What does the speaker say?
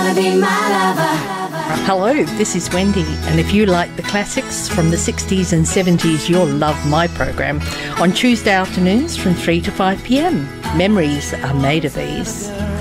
wanna be my lover. Hello, this is Wendy, and if you like the classics from the 60s and 70s, you'll love my program on Tuesday afternoons from 3 to 5 p.m. Memories are made of these.